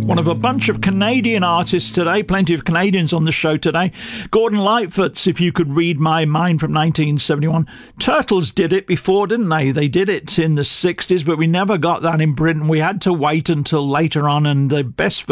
One of a bunch of Canadian artists today, plenty of Canadians on the show today. Gordon Lightfoot's If You Could Read My Mind from 1971. Turtles did it before, didn't they? They did it in the 60s, but we never got that in Britain. We had to wait until later on, and the best